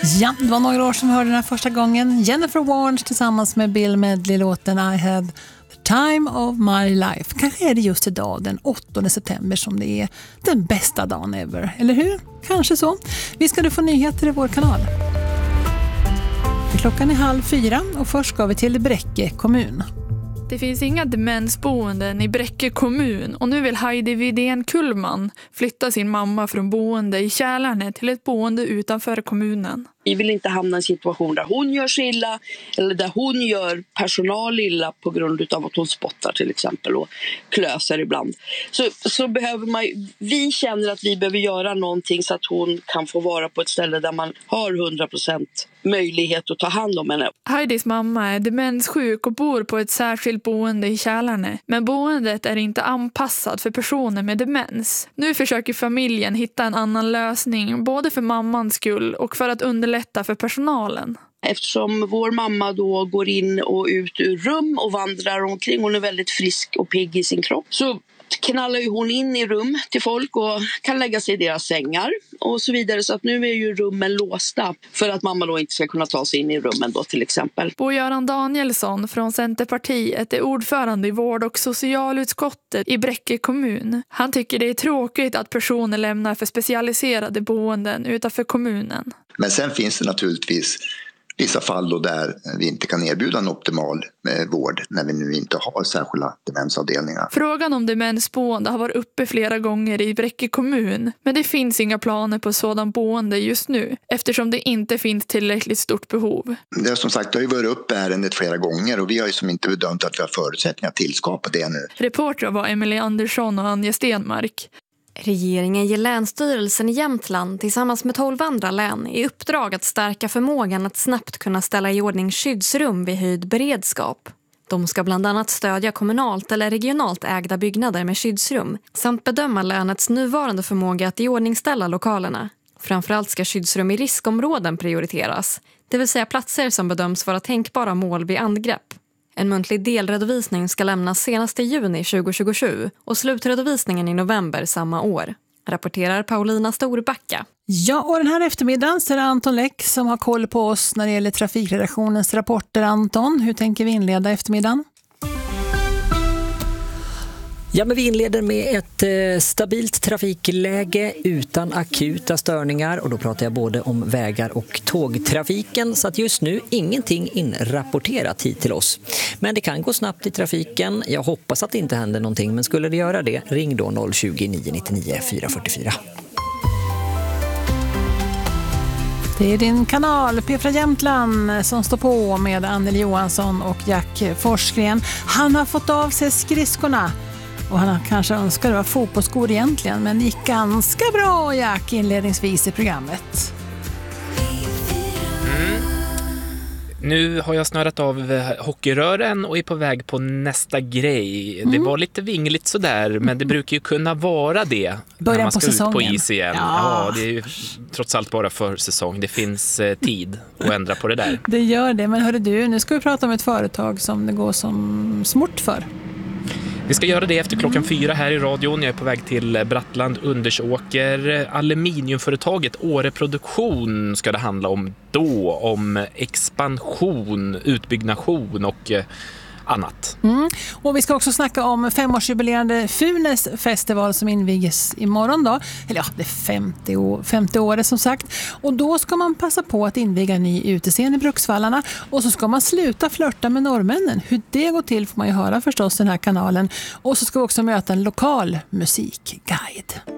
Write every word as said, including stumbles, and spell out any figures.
Ja, det var några år som vi hörde den här första gången. Jennifer Warnes tillsammans med Bill Medley-låten I had the time of my life. Kanske är det just idag, den åttonde september, som det är den bästa dagen ever. Eller hur? Kanske så. Vi ska du få nyheter i vår kanal. Klockan är halv fyra och först ska vi till Bräcke kommun. Det finns inga demensboenden i Bräcke kommun och nu vill Heidi Widén Kullman flytta sin mamma från boende i Kälarne till ett boende utanför kommunen. Vi vill inte hamna i en situation där hon gör sig illa eller där hon gör personal illa på grund av att hon spottar till exempel och klöser ibland. Så, så behöver man, vi känner att vi behöver göra någonting så att hon kan få vara på ett ställe där man har hundra procent möjlighet att ta hand om henne. Heidis mamma är demenssjuk och bor på ett särskilt boende i Kälarne. Men boendet är inte anpassat för personer med demens. Nu försöker familjen hitta en annan lösning både för mammans skull och för att underlätta för personalen. Eftersom vår mamma då går in och ut ur rum och vandrar omkring, hon är väldigt frisk och pigg i sin kropp, så knallar ju hon in i rum till folk och kan lägga sig i deras sängar och så vidare. Så att nu är ju rummen låsta för att mamma då inte ska kunna ta sig in i rummen då till exempel. Bo-Göran Danielsson från Centerpartiet är ordförande i vård- och socialutskottet i Bräcke kommun. Han tycker det är tråkigt att personer lämnar för specialiserade boenden utanför kommunen. Men sen finns det naturligtvis vissa fall då där vi inte kan erbjuda en optimal eh, vård när vi nu inte har särskilda demensavdelningar. Frågan om demensboende har varit uppe flera gånger i Bräcke kommun, men det finns inga planer på sådan boende just nu eftersom det inte finns tillräckligt stort behov. Det är som sagt, det har ju varit upp ärendet flera gånger och vi har ju som inte bedömt att vi har förutsättningar att tillskapa det nu. Reporter var Emily Andersson och Anja Stenmark. Regeringen ger Länsstyrelsen i Jämtland tillsammans med tolv andra län i uppdrag att stärka förmågan att snabbt kunna ställa i ordning skyddsrum vid höjd beredskap. De ska bland annat stödja kommunalt eller regionalt ägda byggnader med skyddsrum samt bedöma länets nuvarande förmåga att iordningställa lokalerna. Framförallt ska skyddsrum i riskområden prioriteras, det vill säga platser som bedöms vara tänkbara mål vid angrepp. En muntlig delredovisning ska lämnas senast i juni tjugohundratjugosju och slutredovisningen i november samma år. Rapporterar Paulina Storbacka. Ja, och den här eftermiddagen så är det Anton Läck som har koll på oss när det gäller trafikredaktionens rapporter. Anton, hur tänker vi inleda eftermiddagen? Ja, men vi inleder med ett eh, stabilt trafikläge utan akuta störningar och då pratar jag både om vägar och tågtrafiken, så att just nu ingenting inrapporterat hit till oss. Men det kan gå snabbt i trafiken. Jag hoppas att det inte händer någonting, men skulle det göra det, ring då noll tjugo, nio nittionio, fyra fyrtiofyra. Det är din kanal P fyra Jämtland som står på med Anneli Johansson och Jack Forsgren. Han har fått av sig skridskorna. Och han kanske önskar vara fotbollsskor egentligen, men det gick ganska bra, Jack, inledningsvis i programmet. Mm. Nu har jag snörat av hockeyrören och är på väg på nästa grej. Mm. Det var lite vingligt sådär, men det brukar ju kunna vara det början när man ska på säsongen. Ut på is igen. Ja. Ja, det är ju trots allt bara för säsong. Det finns eh, tid att ändra på det där. Det gör det, men hörru du, nu ska vi prata om ett företag som det går som smort för. Vi ska göra det efter klockan fyra här i radion. Jag är på väg till Brattland, Undersåker. Aluminiumföretaget Åre Produktion ska det handla om då. Om expansion, utbyggnation och annat. Mm. Och vi ska också snacka om femårsjubilerande Funes festival som invigs imorgon då. Eller ja, det är femtio, femtio året som sagt. Och då ska man passa på att inviga en ny utescen i Bruksvallarna. Och så ska man sluta flörta med norrmännen. Hur det går till får man ju höra förstås den här kanalen. Och så ska vi också möta en lokal musikguide.